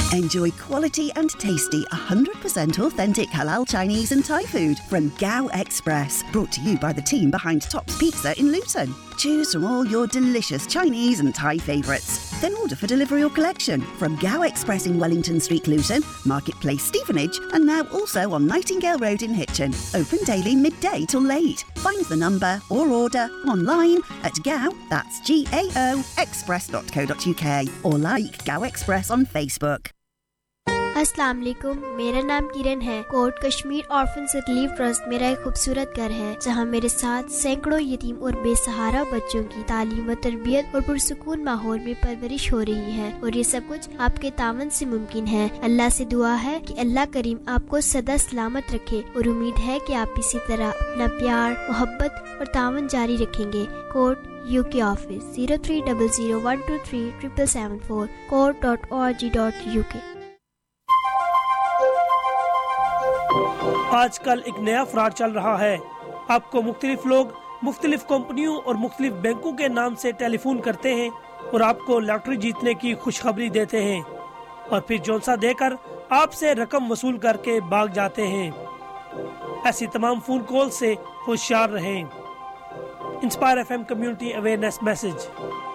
Enjoy quality and tasty 100% authentic halal Chinese and Thai food from Gao Express. Brought to you by the team behind Tops Pizza in Luton. Choose from all your delicious Chinese and Thai favourites. Then order for delivery or collection from Gao Express in Wellington Street, Luton, Marketplace, Stevenage, and now also on Nightingale Road in Hitchin. Open daily midday till late. Find the number or order online at Gao, that's GAO, express.co.uk, or like Gao Express on Facebook. अस्सलाम वालेकुम, मेरा नाम किरण है। Coat Kashmir orphans relief trust मेरा एक खूबसूरत घर है जहां मेरे साथ सैकड़ों यतीम और बेसहारा बच्चों की तालीम व तरबियत और पुरसुकून माहौल में परवरिश हो रही है, और ये सब कुछ आपके तावन से मुमकिन है। अल्लाह से दुआ है कि अल्लाह करीम आपको सदा सलामत रखे, और उम्मीद है कि आप इसी तरह अपना प्यार, मोहब्बत और तावन जारी रखेंगे। Coat UK office 0300123774 court.org.uk। आजकल एक नया फ्रॉड चल रहा है। आपको मुख्तलिफ लोग मुख्तलिफ कंपनियों और मुख्तलिफ बैंकों के नाम से टेलीफोन करते हैं और आपको लॉटरी जीतने की खुशखबरी देते हैं, और फिर जौनसा देकर आपसे रकम वसूल करके भाग जाते हैं। ऐसी तमाम फोन कॉल से होशियार रहें। Inspire FM community awareness message.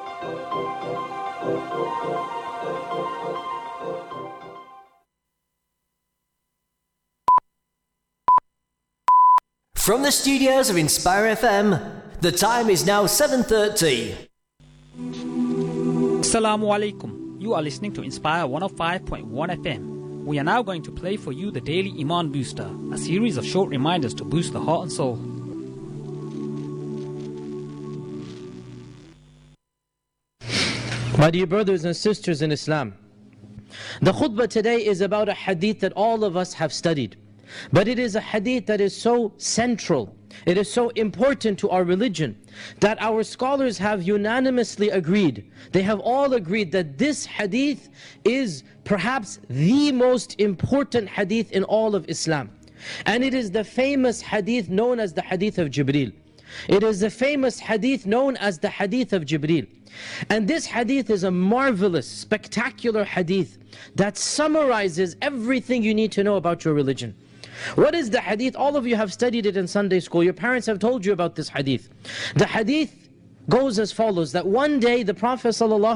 From the studios of Inspire FM, the time is now 7:30. Assalamu alaikum. You are listening to Inspire 105.1 FM. We are now going to play for you the Daily Iman Booster, a series of short reminders to boost the heart and soul. My dear brothers and sisters in Islam, the khutbah today is about a hadith that all of us have studied. But it is a hadith that is so central, it is so important to our religion, that our scholars have unanimously agreed. They have all agreed that this hadith is perhaps the most important hadith in all of Islam. And it is the famous hadith known as the hadith of Jibreel. It is the famous hadith known as the hadith of Jibreel. And this hadith is a marvelous, spectacular hadith that summarizes everything you need to know about your religion. What is the hadith? All of you have studied it in Sunday school. Your parents have told you about this hadith. The hadith goes as follows, that one day the Prophet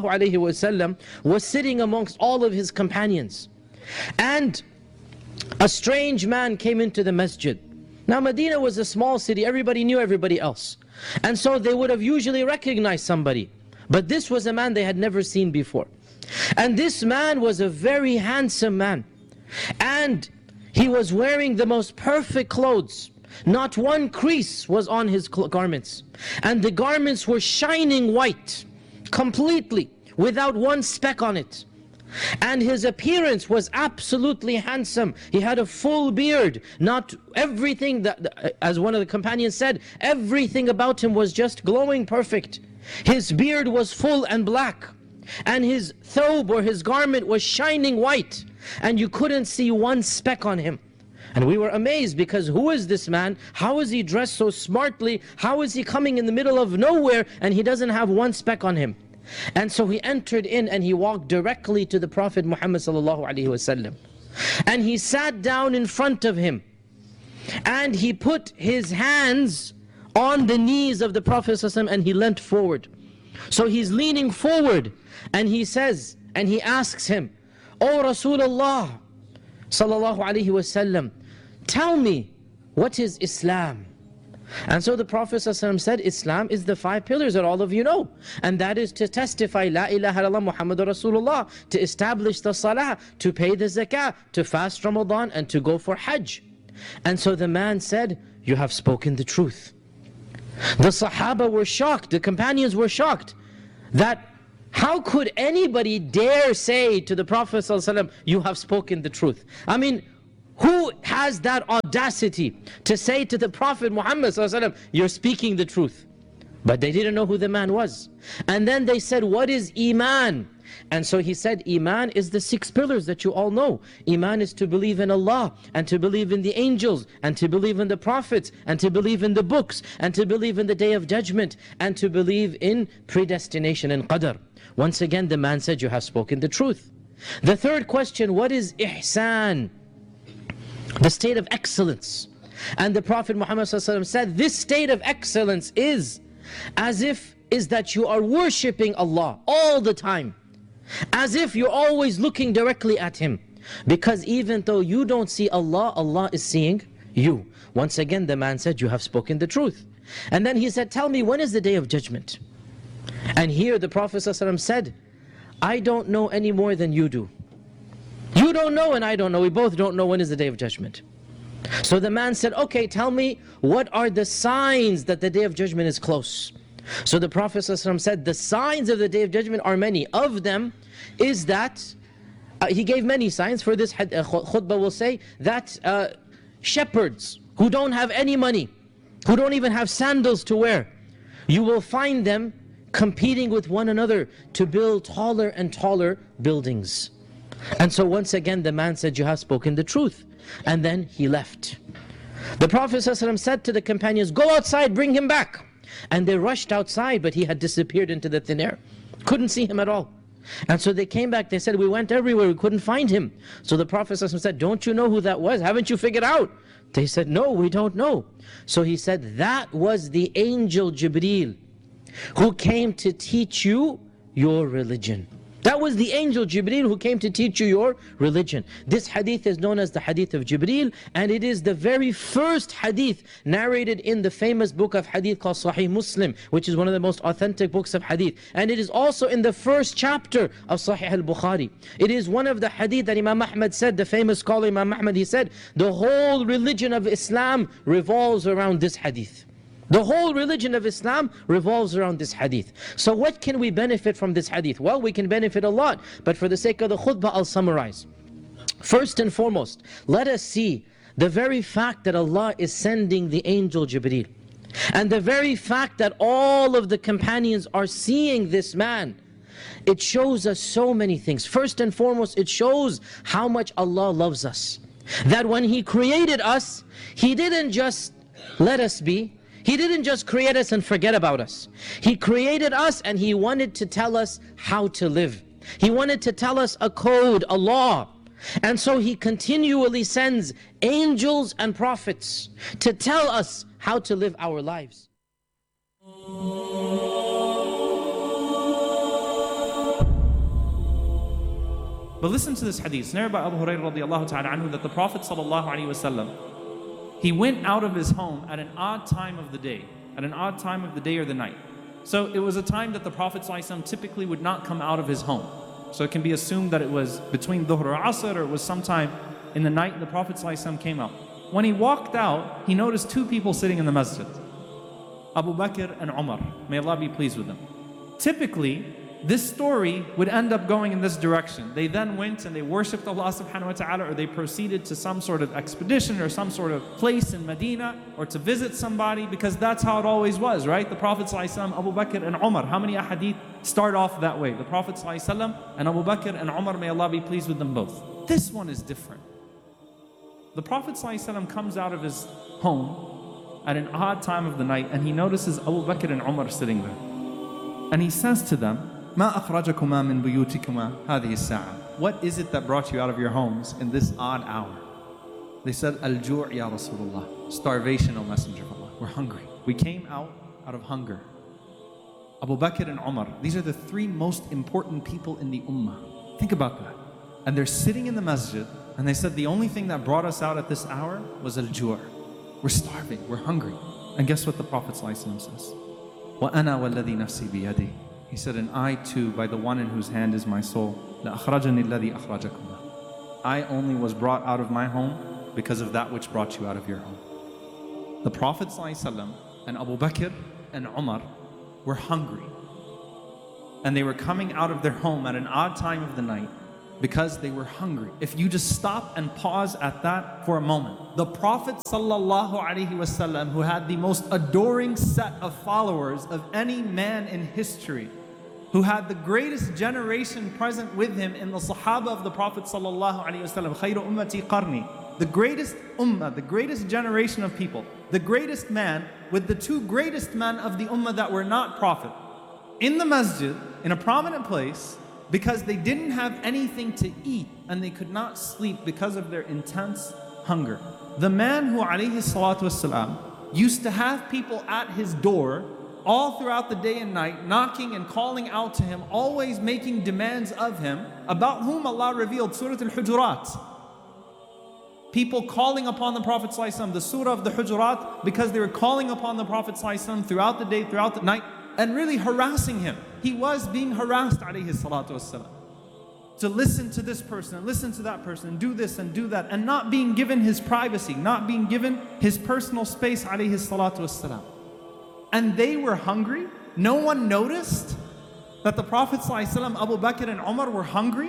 ﷺ was sitting amongst all of his companions, and a strange man came into the masjid. Now Medina was a small city, everybody knew everybody else, and so they would have usually recognized somebody. But this was a man they had never seen before. And this man was a very handsome man, and he was wearing the most perfect clothes. Not one crease was on his garments. And the garments were shining white, completely, without one speck on it. And his appearance was absolutely handsome. He had a full beard. Not everything, that, as one of the companions said, everything about him was just glowing perfect. His beard was full and black. And his thobe, or his garment, was shining white. And you couldn't see one speck on him. And we were amazed, because who is this man? How is he dressed so smartly? How is he coming in the middle of nowhere and he doesn't have one speck on him? And so he entered in and he walked directly to the Prophet Muhammad ﷺ. And he sat down in front of him. And he put his hands on the knees of the Prophet ﷺ and he leant forward. So he's leaning forward and he says, and he asks him, "O Rasulullah sallallahu alaihi wasallam, tell me, what is Islam?" And so the Prophet ﷺ said, Islam is the 5 pillars that all of you know. And that is to testify, La ilaha illallah Muhammadur Rasulullah, to establish the salah, to pay the zakah, to fast Ramadan, and to go for Hajj. And so the man said, "You have spoken the truth." The Sahaba were shocked, the companions were shocked, that how could anybody dare say to the Prophet ﷺ, "You have spoken the truth"? I mean, who has that audacity to say to the Prophet Muhammad ﷺ, "You're speaking the truth"? But they didn't know who the man was. And then they said, "What is Iman?" And so he said, Iman is the 6 pillars that you all know. Iman is to believe in Allah, and to believe in the angels, and to believe in the prophets, and to believe in the books, and to believe in the day of judgment, and to believe in predestination and qadr. Once again the man said, "You have spoken the truth." The third question, what is ihsan? The state of excellence. And the Prophet Muhammad ﷺ said, this state of excellence is that you are worshipping Allah all the time. As if you're always looking directly at Him. Because even though you don't see Allah, Allah is seeing you. Once again, the man said, you have spoken the truth. And then he said, tell me, when is the day of judgment? And here the Prophet ﷺ said, I don't know any more than you do. You don't know and I don't know. We both don't know when is the day of judgment. So the man said, okay, tell me, what are the signs that the day of judgment is close? So the Prophet ﷺ said, the signs of the day of judgment are many. Of them is that, he gave many signs. For this khutbah will say that shepherds who don't have any money, who don't even have sandals to wear, you will find them competing with one another to build taller and taller buildings. And so once again the man said, you have spoken the truth. And then he left. The Prophet ﷺ said to the companions, go outside, bring him back. And they rushed outside, but he had disappeared into the thin air. Couldn't see him at all. And so they came back, they said, we went everywhere, we couldn't find him. So the Prophet ﷺ said, don't you know who that was? Haven't you figured out? They said, no, we don't know. So he said, that was the angel Jibreel, who came to teach you your religion. That was the angel Jibreel who came to teach you your religion. This hadith is known as the hadith of Jibreel, and it is the very first hadith narrated in the famous book of hadith called Sahih Muslim, which is one of the most authentic books of hadith. And it is also in the first chapter of Sahih al-Bukhari. It is one of the hadith that Imam Ahmad said, the famous scholar Imam Ahmad, he said, the whole religion of Islam revolves around this hadith. The whole religion of Islam revolves around this hadith. So what can we benefit from this hadith? Well, we can benefit a lot, but for the sake of the khutbah, I'll summarize. First and foremost, let us see the very fact that Allah is sending the angel Jibreel, and the very fact that all of the companions are seeing this man. It shows us so many things. First and foremost, it shows how much Allah loves us. That when He created us, He didn't just let us be. He didn't just create us and forget about us. He created us and He wanted to tell us how to live. He wanted to tell us a code, a law. And so He continually sends angels and prophets to tell us how to live our lives. But listen to this hadith, narrated by Abu Hurairah radiallahu ta'ala anhu, that the Prophet sallallahu alaihi wasallam, he went out of his home at an odd time of the day, or the night. So it was a time that the Prophet ﷺ typically would not come out of his home. So it can be assumed that it was between Dhuhr or Asr, or it was sometime in the night the Prophet ﷺ came out. When he walked out, he noticed two people sitting in the masjid, Abu Bakr and Umar. May Allah be pleased with them. Typically, this story would end up going in this direction. They then went and they worshipped Allah subhanahu wa ta'ala, or they proceeded to some sort of expedition or some sort of place in Medina, or to visit somebody, because that's how it always was, right? The Prophet ﷺ, Abu Bakr and Umar, how many ahadith start off that way? The Prophet ﷺ and Abu Bakr and Umar, may Allah be pleased with them both. This one is different. The Prophet ﷺ comes out of his home at an odd time of the night, and he notices Abu Bakr and Umar sitting there. And he says to them, ما أخرجكما من بيوتكما هذه الساعة. What is it that brought you out of your homes in this odd hour? They said, Al-ju' ya Rasulullah. Starvation, O Messenger of Allah. We're hungry. We came out of hunger. Abu Bakr and Umar, these are the three most important people in the ummah. Think about that. And they're sitting in the masjid, and they said, the only thing that brought us out at this hour was al-ju'. We're starving, we're hungry. And guess what the Prophet ﷺ says? وَأَنَا وَالَّذِي نَفْسِي بِيَدِهِ. He said, and I too, by the one in whose hand is my soul, لَأَخْرَجَنِي الَّذِي أَخْرَجَكُمَا. I only was brought out of my home because of that which brought you out of your home. The Prophet ﷺ and Abu Bakr and Umar were hungry. And they were coming out of their home at an odd time of the night because they were hungry. If you just stop and pause at that for a moment. The Prophet ﷺ, who had the most adoring set of followers of any man in history, who had the greatest generation present with him in the Sahaba of the Prophet ﷺ, خَيْرُ أُمَّتِي قَرْنِي, the greatest ummah, the greatest generation of people, the greatest man with the two greatest men of the ummah that were not prophet, in the masjid, in a prominent place, because they didn't have anything to eat and they could not sleep because of their intense hunger. The man who alayhi salatu wasalam used to have people at his door all throughout the day and night, knocking and calling out to him, always making demands of him, about whom Allah revealed Surah Al-Hujurat. People calling upon the Prophet ﷺ, the Surah of the Hujurat, because they were calling upon the Prophet ﷺ throughout the day, throughout the night, and really harassing him. He was being harassed, alayhi salatu wasalam, to listen to this person, and listen to that person, and do this and do that, and not being given his privacy, not being given his personal space, alayhi salatu wasalam. And they were hungry. No one noticed that the Prophet ﷺ, Abu Bakr and Umar were hungry.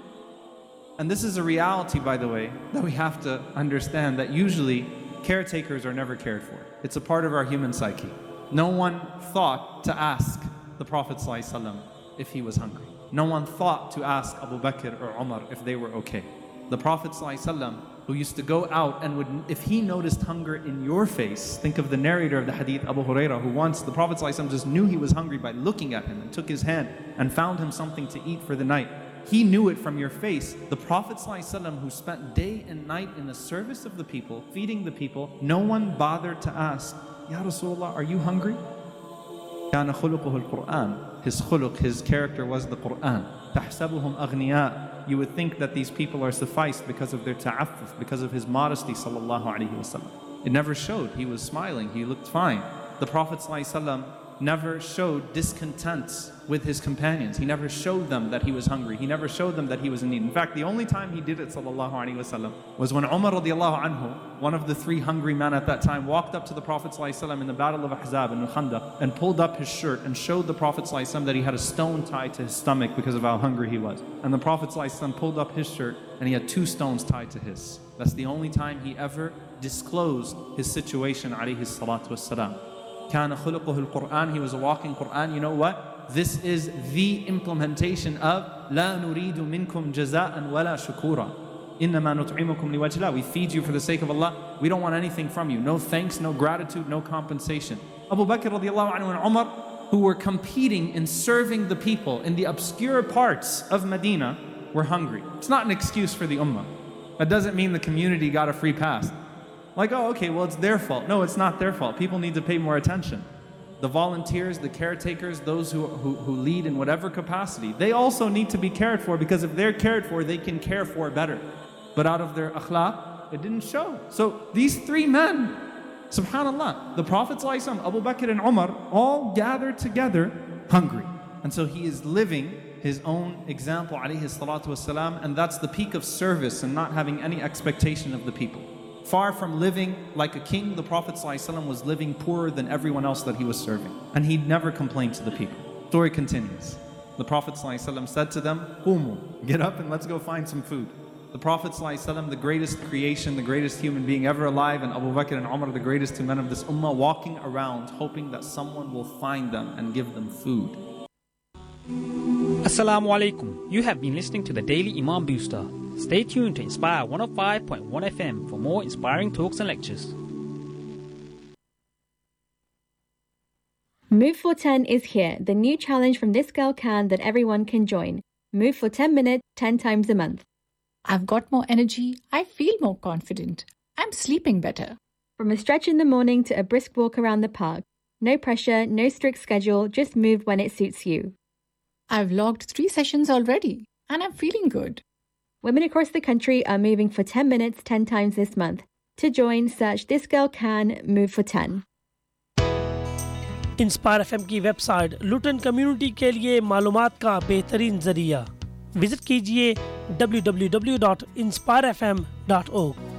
And this is a reality, by the way, that we have to understand, that usually caretakers are never cared for. It's a part of our human psyche. No one thought to ask the Prophet ﷺ if he was hungry. No one thought to ask Abu Bakr or Umar if they were okay. The Prophet ﷺ, who used to go out and would, if he noticed hunger in your face, think of the narrator of the hadith, Abu Hurairah, who once the Prophet ﷺ just knew he was hungry by looking at him and took his hand and found him something to eat for the night. He knew it from your face. The Prophet ﷺ, who spent day and night in the service of the people, feeding the people, no one bothered to ask, Ya Rasulullah, are you hungry? كَانَ خُلُقُهُ الْقُرْآنِ. His khuluq, his character was the Qur'an. تَحْسَبُهُمْ أَغْنِيَاء. You would think that these people are sufficed because of their ta'affuf, because of his modesty, sallallahu alayhi wa sallam. It never showed. He was smiling. He looked fine. The Prophet ﷺ never showed discontent with his companions. He never showed them that he was hungry. He never showed them that he was in need. In fact, the only time he did it, sallallahu alaihi wasallam, was when Umar radiallahu anhu, one of the three hungry men at that time, walked up to the Prophet ﷺ in the battle of Ahzab in Khandaq and pulled up his shirt and showed the Prophet ﷺ that he had a stone tied to his stomach because of how hungry he was. And the Prophet ﷺ pulled up his shirt and he had 2 stones tied to his. That's the only time he ever disclosed his situation, alayhi salatu wassalam. كَانَ خُلُقُهُ الْقُرْآنِ. He was a walking Qur'an. You know what? This is the implementation of لَا نُرِيدُ مِنْكُمْ جَزَاءً وَلَا شُكُورًا إِنَّمَا نُطْعِمُكُمْ لِوَجْهِ اللَّهِ. We feed you for the sake of Allah. We don't want anything from you. No thanks, no gratitude, no compensation. Abu Bakr radiallahu anhu and Umar, who were competing in serving the people in the obscure parts of Medina, were hungry. It's not an excuse for the ummah. That doesn't mean the community got a free pass. Like, oh, okay, well, it's their fault. No, it's not their fault. People need to pay more attention. The volunteers, the caretakers, those who lead in whatever capacity, they also need to be cared for, because if they're cared for, they can care for better. But out of their akhlaq, it didn't show. So these 3 men, subhanAllah, the Prophet ﷺ, Abu Bakr and Umar, all gathered together hungry. And so he is living his own example, alayhi salatu wasalam, and that's the peak of service and not having any expectation of the people. Far from living like a king, the Prophet ﷺ was living poorer than everyone else that he was serving. And he never complained to the people. Story continues. The Prophet ﷺ said to them, "Qumu, get up and let's go find some food." The Prophet ﷺ, the greatest creation, the greatest human being ever alive, and Abu Bakr and Umar, the greatest 2 men of this ummah, walking around hoping that someone will find them and give them food. Assalamu alaikum. You have been listening to the Daily Imam Booster. Stay tuned to Inspire 105.1 FM for more inspiring talks and lectures. Move for 10 is here, the new challenge from This Girl Can that everyone can join. Move for 10 minutes, 10 times a month. I've got more energy. I feel more confident. I'm sleeping better. From a stretch in the morning to a brisk walk around the park. No pressure, no strict schedule, just move when it suits you. I've logged 3 sessions already, and I'm feeling good. Women across the country are moving for 10 minutes 10 times this month. To join, search This Girl Can Move for 10. Inspire FM की website लुटन community के लिए मालूमात का बेहतरीन जरिया visit कीजिए www.inspirefm.org।